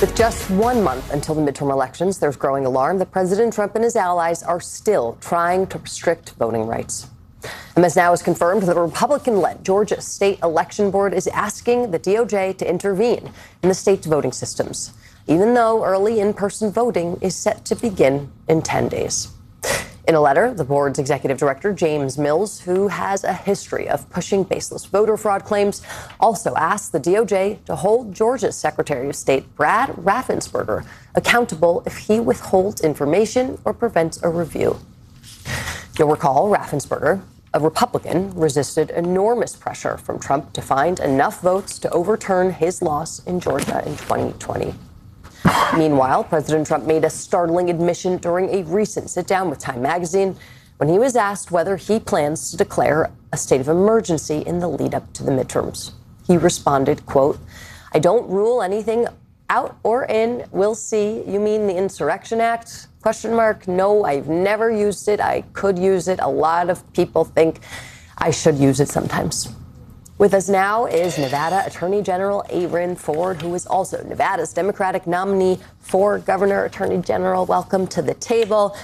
With just 1 month until the midterm elections, there's growing alarm that President Trump and his allies are still trying to restrict voting rights. And this now is confirmed that the Republican-led Georgia State Election Board is asking the DOJ to intervene in the state's voting systems, even though early in-person voting is set to begin in 10 days. In a letter, the board's executive director, James Mills, who has a history of pushing baseless voter fraud claims, also asked the DOJ to hold Georgia's Secretary of State, Brad Raffensperger, accountable if he withholds information or prevents a review. You'll recall Raffensperger, a Republican, resisted enormous pressure from Trump to find enough votes to overturn his loss in Georgia in 2020. Meanwhile, President Trump made a startling admission during a recent sit-down with Time magazine when he was asked whether he plans to declare a state of emergency in the lead-up to the midterms. He responded, quote, "I don't rule anything out or in. We'll see. You mean the Insurrection Act? Question mark. No, I've never used it. I could use it. A lot of people think I should use it sometimes." With us now is Nevada Attorney General Aaron Ford, who is also Nevada's Democratic nominee for governor. Attorney General, welcome to the table.